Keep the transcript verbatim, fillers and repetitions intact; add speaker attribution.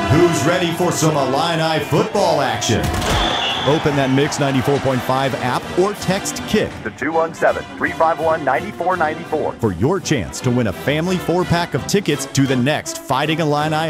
Speaker 1: Who's ready for some Illini football action? Open that Mix ninety-four point five app or text KICK
Speaker 2: to two one seven, three five one, nine four nine four
Speaker 1: for your chance to win a family four-pack of tickets to the next Fighting Illini